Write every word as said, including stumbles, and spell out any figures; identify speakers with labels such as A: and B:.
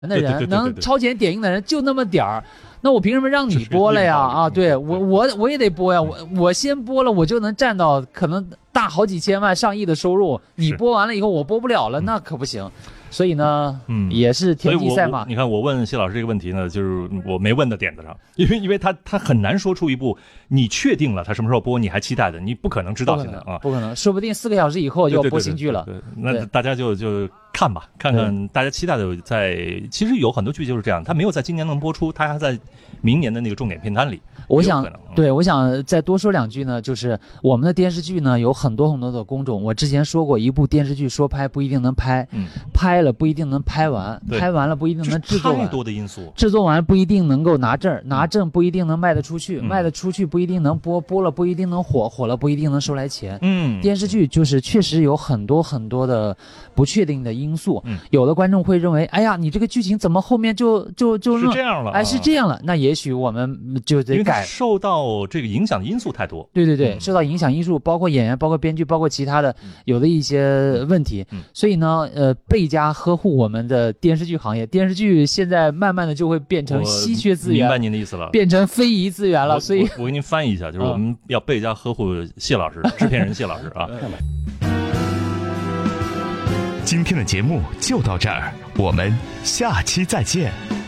A: 的人，能超前点映的人就那么点儿，那我凭什么让你播了呀？啊，对我我我也得播呀，我我先播了，我就能占到可能大好几千万上亿的收入，你播完了以后我播不了了，那可不行。所以呢，嗯，也是田忌赛马。
B: 你看，我问谢老师这个问题呢，就是我没问的点子上，因为因为他他很难说出一部你确定了他什么时候播，你还期待的，你不可能知道现在啊，
A: 不可能，说不定四个小时以后就要播新剧了。
B: 对对对对对，那大家就就看吧，看看大家期待的在，其实有很多剧就是这样，他没有在今年能播出，他还在明年的那个重点片单里。
A: 我想，对，我想再多说两句呢，就是我们的电视剧呢有很多很多的工种。我之前说过，一部电视剧说拍不一定能拍，嗯，拍了不一定能拍完，拍完了不一定能制作完，
B: 太多的因素，
A: 制作完不一定能够拿证，拿证不一定能卖得出去，嗯、卖得出去不一定能播，播了不一定能火，火了不一定能收来钱。嗯，电视剧就是确实有很多很多的不确定的因素。嗯，有的观众会认为，哎呀，你这个剧情怎么后面就就就是
B: 这样了？
A: 哎，是这样了，那也许我们就得改。
B: 受到这个影响的因素太多，
A: 对对对，嗯、受到影响因素包括演员、包括编剧、包括其他的有的一些问题，嗯、所以呢，呃，倍加呵护我们的电视剧行业。电视剧现在慢慢的就会变成稀缺资源，
B: 明白您的意思了，
A: 变成非遗资源了。所以
B: 我，我给您翻译一下，就是我们要倍加呵护谢老师，制片人谢老师啊。
C: 今天的节目就到这儿，我们下期再见。